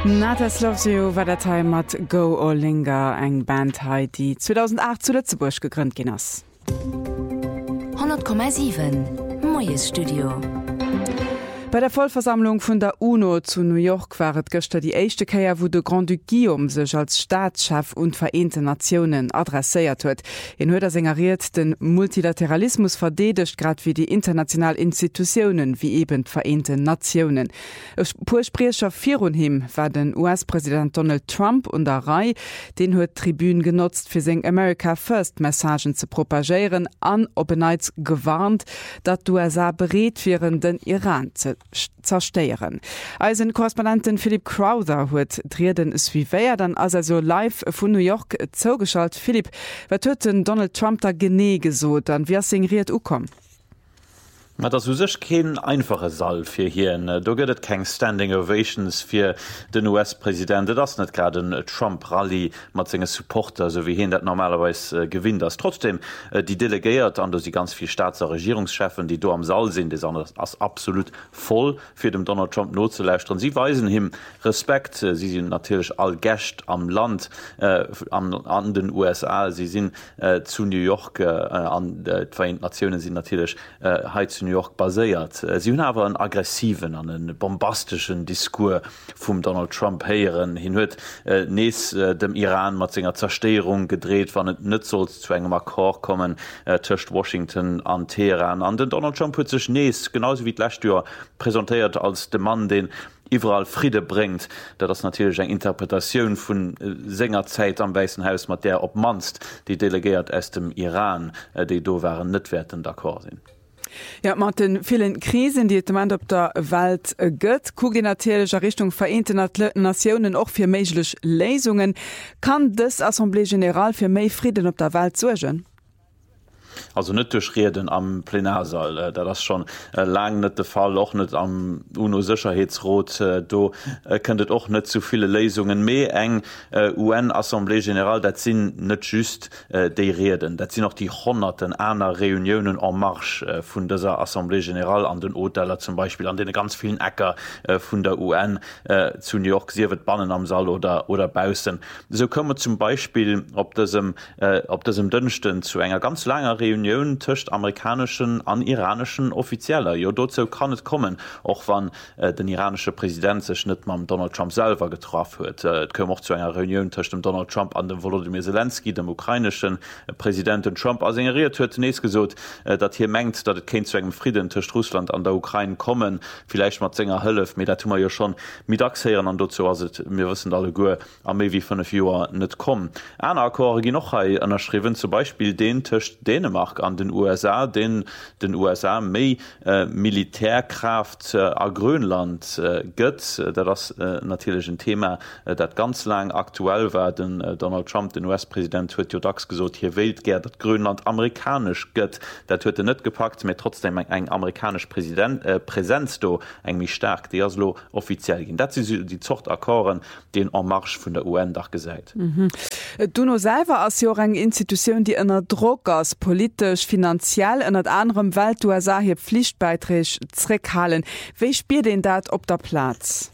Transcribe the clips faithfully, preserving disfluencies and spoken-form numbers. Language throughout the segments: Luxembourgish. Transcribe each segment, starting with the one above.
Natas Loves You war der Teil mat Go Olinga eng Band hai, die zweitausendacht zu Lützeburg gegrünnt gin ass. hundert Komma sieben Moyes Studio. Bei der Vollversammlung vun der UNO zu New York waret gëster die éischte Käier, wo de Grand Duc Guillaume sech als Staatschef und Vereinte Nationen adresséiert huet. En huet er sengeriert den Multilateralismus verdedigt grad wie die internationalen Institutionen wie eben Vereinte Nationen. Ech pursprecher virun him war den U S-Präsident Donald Trump und der Rei, den huet Tribünen genutzt fir seng America First Messagen zu propagieren, an op beneits gewarnt, dat du er bereet viren den Iran ze zersteieren. Eisen Korrespondentin Philipp Crowther huet Dreden es wie wéier, dann as er so live vun New York zougeschalt. Philipp, wat huet den Donald Trump da genee gesot, dann wie singriert ukom? Ma das sech kein einfache Sall fir hien. Do gëtt keng Standing Ovations fir den U S-Präsident. Das net grad den Trump-Rally mat zinge Supporter, so wie hin dat normalerweise äh, gewinnt as. Trotzdem äh, die delegéiert an die ganz viel Staats- und Regierungschefen, die do am Saal sind, is as absolut voll fir dem Donald Trump notzulächten. Sie weisen him Respekt. Sie sind natürlich all Gächt am Land äh, an, an den U S A. Sie sind äh, zu New York äh, an äh, Vereinten Nationen sind natürlich äh, zu New York baséiert. Sie hunn awer en aggressiven an en bombastischen Diskur vum Donald Trump heieren. Hin huet äh, nees äh, dem Iran mat zinger Zersteierung gedreht, wann et net soll zu engem Akkor kommen äh, tcht Washington an Teheran. An den Donald Trump huet sech nees genauso wie d'Lächtür präsentiert als de Mann, den überall Friede bringt, da das natürlich eng Interpretation vun äh, Sängerzeit am Weißen Haus mat der opmanst, die delegiert aus dem Iran, äh, die do waren net werten d'accord sind. Ja, mat den vielen Krisen, die man op der Welt äh, gëtt, koordinatärscher Richtung Vereinte Nationen och fir méiglech Lesungen, kann des Assemblée Générale fir méi Frieden op der Welt sorgen? Also net durchreden am Plenarsaal, äh, da das schon äh, lang net de Fall och net am UNO-Sicherheitsrat, äh, do äh, könntet och net zu viele Lesungen mé eng äh, U N-Assemblée Générale, dat sinn net just äh, déi reden. Dat sind noch die hunderten einer Reunionen en marche äh, vun dieser Assemblée Générale an den Hoteller zum Beispiel, an den ganz vielen Äcker äh, vun der U N äh, zu New York sie wird bannen am Saal oder, oder bausen. So kommen wir zum Beispiel op diesem, äh, op diesem Dünchten zu enger ganz langer Reunion töcht amerikanischen an iranischen Offizieller. Jo dazu kann es kommen, auch wann äh, den iranische Präsident sich nicht mal Donald Trump selber getroffen wird. Es äh, kommt auch zu einer Reunion zwischen dem Donald Trump an dem Volodymyr Zelensky, dem ukrainischen äh, Präsidenten Trump. Also ignoriert wird zunächst gesagt, äh, dass hier mengt, dass es kein zu einem Frieden zwischen Russland und der Ukraine kommen. Vielleicht mal Sänger Hölle, mir da tun wir ja schon mittags hören und dazu, also wir wissen alle gut, am mehr wie fünf Jahren nicht kommen. Eine Akkorde die noch unterschrieben, zum Beispiel den Tisch Dänemark an den U S A, den den U S A méi äh, Militärkraft äh, a Grönland äh, gëtt, äh, das äh, natürlich ein Thema, äh, dat ganz lang aktuell war. Den äh, Donald Trump, den U S-Präsident, huet jo dax gesot, hier wählt ger dat Grönland amerikanisch gëtt. Dat huet er net gepackt, mir trotzdem eng eng amerikanisch Präsident, äh, Präsenz do eng mich stark, die aslo offiziell gin. Dat sind die Zochtakkoren, den en marche vun der U N dach gesäit. Mhm. Du no selber as jo eng Institution, die ënner Druck as politisch, finanziell en et anderem Welt U S A hier Pflichtbeitrag zurückhalen. Wie spielt den dat op der Platz?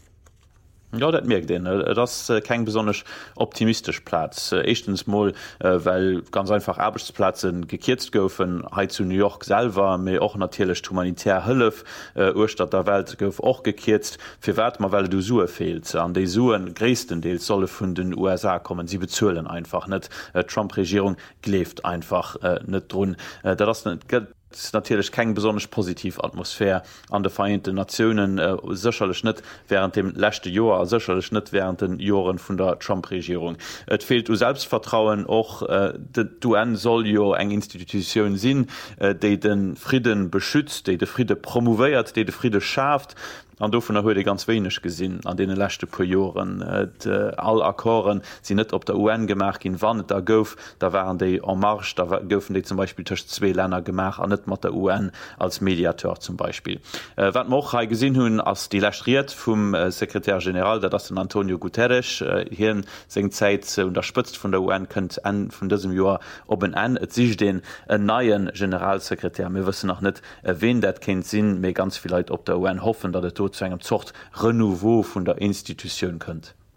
Ja, dat merkt den. Das äh, kein besonders optimistisch Platz. Äh, Echtens mal, äh, weil ganz einfach Arbeitsplatzen gekürzt goufen, he zu New York selber, mir auch natürlich humanitär Hülf, äh, Urstadt der Welt gouf auch gekürzt. Für wat mal, weil du Sue fehlt. An die Suen größtenteils solle von den U S A kommen. Sie bezahlen einfach nicht. Äh, Trump-Regierung gläft einfach äh, nicht drun. Äh, das nicht Das ist natürlich keine besonders positive Atmosphäre an der Vereinten Nationen, äh, sicherlich nicht während dem letzten Jahr, sicherlich nicht während den Jahren von der Trump-Regierung. Es fehlt u Selbstvertrauen auch, äh, die U N soll ja eine Institution sein, äh, die den Frieden beschützt, die den Frieden promoviert, die den Frieden schafft. An davon huet e ganz wenig gesinn an den letzten paar Jahren. Et, äh, all Akkoren sind net op der U N gemacht gin wann da gouf, da waren die en marche, da goufen die zum Beispiel tech zwei Länder gemacht an net mat der U N als Mediateur zum Beispiel. Äh, wat noch ha gesinn hunn als die Lächtriert vum äh, Sekretär General, der das den Antonio Guterres äh, hier seng Zeit äh, unterspitzt von der U N könnt an von diesem Jahr op en an et sich den äh, neuen Generalsekretär. Wir wissen noch net äh, wen dat kennt sinn mir ganz vielleicht op der U N hoffen, dat er zu engem Zocht Renouveau vun der Institution kënnt.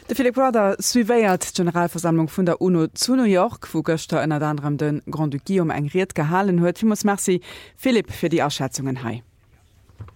De Philipp Brother suiveiert Generalversammlung vun der UNO zu New York, wo Göster ënner anderem den Grand Duc Guillaume engriert gehalen huet. Wie muss Merci Philipp fir die Erschätzungen hei.